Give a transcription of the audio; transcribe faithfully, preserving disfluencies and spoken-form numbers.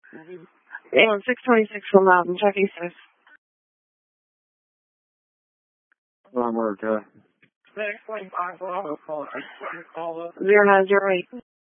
And six twenty-six from Loudon, checking six. One more, okay. Zero nine zero eight.